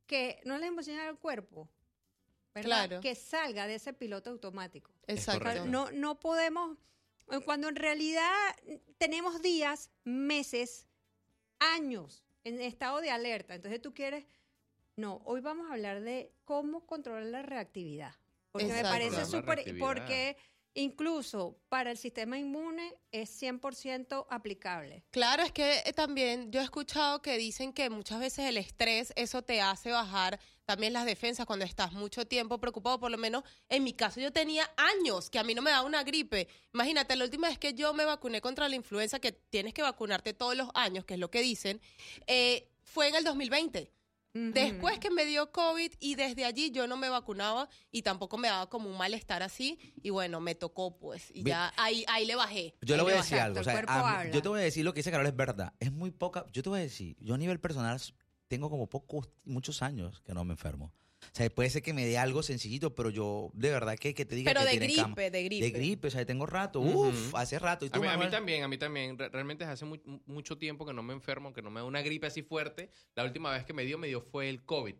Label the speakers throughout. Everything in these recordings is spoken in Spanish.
Speaker 1: que no les hemos enseñado al cuerpo, ¿verdad?
Speaker 2: Claro.
Speaker 1: Que salga de ese piloto automático.
Speaker 2: Exacto.
Speaker 1: No podemos, cuando en realidad tenemos días, meses, años en estado de alerta. Entonces tú quieres, no, hoy vamos a hablar de cómo controlar la reactividad. Porque me
Speaker 2: Exacto.
Speaker 1: parece
Speaker 3: La
Speaker 1: súper,
Speaker 3: reactividad.
Speaker 1: porque incluso para el sistema inmune es 100% aplicable.
Speaker 2: Claro, es que también yo he escuchado que dicen que muchas veces el estrés, eso te hace bajar también las defensas cuando estás mucho tiempo preocupado. Por lo menos en mi caso yo tenía años que a mí no me daba una gripe. Imagínate, la última vez que yo me vacuné contra la influenza, que tienes que vacunarte todos los años, que es lo que dicen, fue en el 2020. Después que me dio COVID y desde allí yo no me vacunaba y tampoco me daba como un malestar así y bueno, me tocó pues y ya ahí le bajé.
Speaker 4: Yo le voy a decir
Speaker 1: Exacto,
Speaker 4: algo. O sea,
Speaker 1: el cuerpo habla.
Speaker 4: yo te voy a decir lo que dice Carol, es verdad. Es muy poca. Yo te voy a decir, yo a nivel personal tengo como muchos años que no me enfermo. O sea, puede ser que me dé algo sencillito, pero yo, de verdad, que te diga
Speaker 2: Pero
Speaker 4: que
Speaker 2: de
Speaker 4: tiene
Speaker 2: gripe,
Speaker 4: cama.
Speaker 2: de gripe.
Speaker 4: De gripe, o sea, tengo rato.
Speaker 3: Ujú.
Speaker 4: Hace rato. ¿Y tú,
Speaker 3: A mí
Speaker 4: Manuel?
Speaker 3: también. Realmente hace mucho tiempo que no me enfermo, que no me da una gripe así fuerte. La última vez que me dio fue el COVID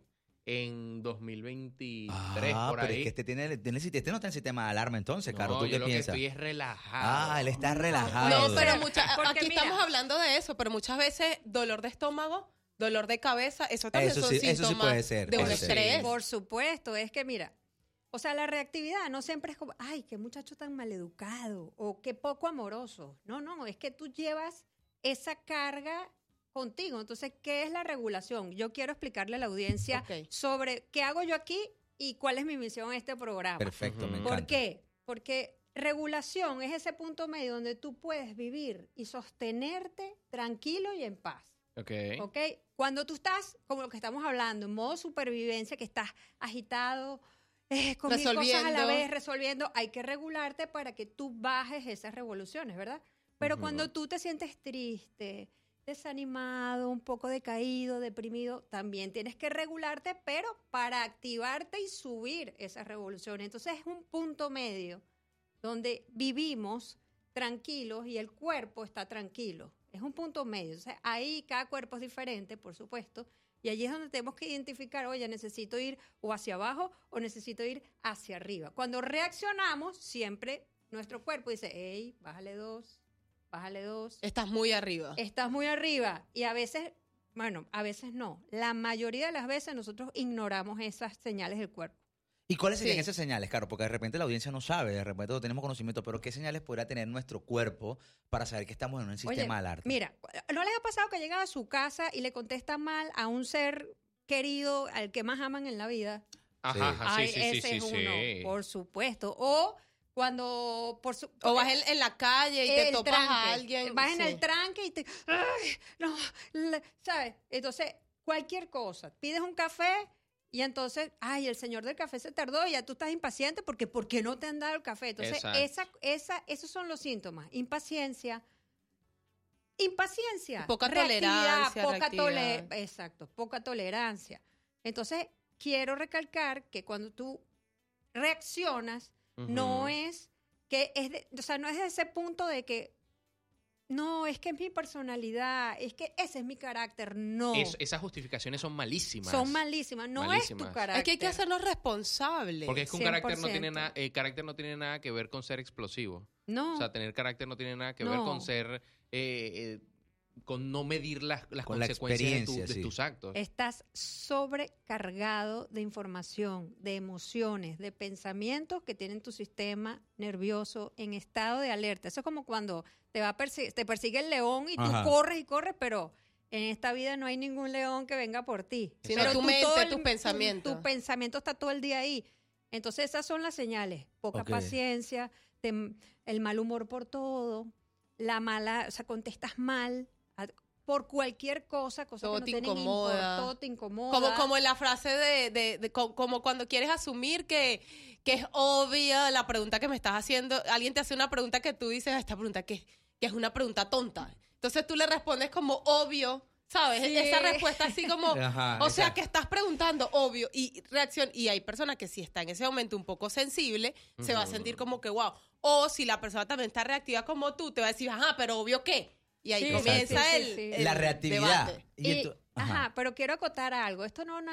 Speaker 3: en 2023, por
Speaker 4: pero
Speaker 3: ahí.
Speaker 4: es que este no está en sistema de alarma entonces, Caro.
Speaker 3: No,
Speaker 4: ¿Tú
Speaker 3: yo
Speaker 4: qué
Speaker 3: lo
Speaker 4: piensas?
Speaker 3: que estoy es relajado.
Speaker 4: Él está relajado.
Speaker 2: No, pero
Speaker 1: Porque
Speaker 2: aquí
Speaker 1: mira,
Speaker 2: estamos hablando de eso, pero muchas veces dolor de estómago, dolor de cabeza, eso también
Speaker 4: Eso
Speaker 2: son
Speaker 4: sí
Speaker 2: síntomas
Speaker 4: puede ser,
Speaker 2: de un
Speaker 4: puede ser.
Speaker 2: estrés.
Speaker 1: Por supuesto, es que mira, o sea, la reactividad no siempre es como, ay, qué muchacho tan maleducado o qué poco amoroso. No, es que tú llevas esa carga contigo. Entonces, ¿qué es la regulación? Yo quiero explicarle a la audiencia
Speaker 2: Ok.
Speaker 1: sobre qué hago yo aquí y cuál es mi misión en este programa.
Speaker 4: Perfecto, me
Speaker 3: Ujú.
Speaker 4: encanta.
Speaker 1: ¿Por qué? Porque regulación es ese punto medio donde tú puedes vivir y sostenerte tranquilo y en paz.
Speaker 3: Ok.
Speaker 1: ¿Ok? Cuando tú estás, como lo que estamos hablando, en modo supervivencia, que estás agitado, con mil cosas a la
Speaker 2: Resolviendo.
Speaker 1: vez, resolviendo, hay que regularte para que tú bajes esas revoluciones, ¿verdad? Pero
Speaker 3: Ujú.
Speaker 1: cuando tú te sientes triste, desanimado, un poco decaído, deprimido, también tienes que regularte, pero para activarte y subir esas revoluciones. Entonces es un punto medio donde vivimos tranquilos y el cuerpo está tranquilo. Es un punto medio. O sea, ahí cada cuerpo es diferente, por supuesto, y allí es donde tenemos que identificar, oye, necesito ir o hacia abajo o necesito ir hacia arriba. Cuando reaccionamos, siempre nuestro cuerpo dice, hey, bájale 2, bájale 2.
Speaker 2: Estás muy arriba.
Speaker 1: Estás muy arriba. Y a veces, bueno, a veces no. La mayoría de las veces nosotros ignoramos esas señales del cuerpo.
Speaker 4: ¿Y cuáles serían
Speaker 2: Sí.
Speaker 4: esas señales, Caro? Porque de repente la audiencia no sabe, de repente no tenemos conocimiento, pero ¿qué señales podría tener nuestro cuerpo para saber que estamos en un sistema de alarma?
Speaker 1: Mira, ¿no les ha pasado que llegan a su casa y le contestan mal a un ser querido al que más aman en la vida?
Speaker 3: Ajá,
Speaker 1: Ay,
Speaker 3: sí,
Speaker 1: ese es uno, por supuesto. O cuando
Speaker 2: O vas en la calle y te
Speaker 1: el
Speaker 2: topas
Speaker 1: tranque.
Speaker 2: a alguien.
Speaker 1: Vas en
Speaker 2: sí.
Speaker 1: el tranque y te... ¡Ay! No, ¿sabes? Entonces, cualquier cosa. Pides un café y entonces, ay, el señor del café se tardó y ya tú estás impaciente porque ¿por qué no te han dado el café? Entonces,
Speaker 3: Exacto.
Speaker 1: esos son los síntomas. Impaciencia,
Speaker 2: Poca
Speaker 1: reactividad,
Speaker 2: tolerancia,
Speaker 1: poca
Speaker 2: reactividad.
Speaker 1: exacto, poca tolerancia. Entonces, quiero recalcar que cuando tú reaccionas, no es que o sea, no es de ese punto de que no, es que es mi personalidad, es que ese es mi carácter, no.
Speaker 3: Esas justificaciones son malísimas.
Speaker 1: Son malísimas, no es
Speaker 3: Malísimas.
Speaker 1: tu carácter.
Speaker 2: Es que hay que hacernos responsables.
Speaker 3: Porque es que un
Speaker 1: 100%.
Speaker 3: carácter no tiene nada que ver con ser explosivo.
Speaker 1: No,
Speaker 3: O sea, tener carácter no tiene nada que ver
Speaker 1: No.
Speaker 3: con ser... con no medir las
Speaker 4: Con la
Speaker 3: consecuencias
Speaker 4: experiencia,
Speaker 3: de
Speaker 4: sí.
Speaker 3: tus actos.
Speaker 1: estás sobrecargado de información, de emociones, de pensamientos que tienen tu sistema nervioso en estado de alerta. Eso es como cuando te persigue el león y tú
Speaker 4: Ajá.
Speaker 1: corres y corres, pero en esta vida no hay ningún león que venga por ti.
Speaker 2: Sino
Speaker 1: Pero
Speaker 2: tu
Speaker 1: tú
Speaker 2: mente,
Speaker 1: todo
Speaker 2: tus pensamientos.
Speaker 1: Tu pensamiento está todo el día ahí. Entonces esas son las señales. Poca
Speaker 4: Ok.
Speaker 1: paciencia, el mal humor por todo, o sea, contestas mal por cualquier cosa
Speaker 2: Todo
Speaker 1: que no
Speaker 2: te
Speaker 1: tienen
Speaker 2: incomoda.
Speaker 1: todo te incomoda.
Speaker 2: Como en la frase como cuando quieres asumir que es obvia la pregunta que me estás haciendo. Alguien te hace una pregunta que tú dices, esta pregunta que es una pregunta tonta. Entonces tú le respondes como obvio, ¿sabes?
Speaker 1: Sí.
Speaker 2: Esa respuesta así como,
Speaker 4: Ajá,
Speaker 2: o sea,
Speaker 4: exacto.
Speaker 2: que estás preguntando obvio y reacción. Y hay personas que si está en ese momento un poco sensible, se va a sentir como que wow. O si la persona también está reactiva como tú, te va a decir, ajá, pero obvio qué. Y ahí
Speaker 1: Sí,
Speaker 2: comienza
Speaker 1: sí, sí, sí.
Speaker 2: el
Speaker 4: La reactividad.
Speaker 2: debate.
Speaker 4: Y esto- ajá.
Speaker 1: Ajá, pero quiero acotar algo. Esto no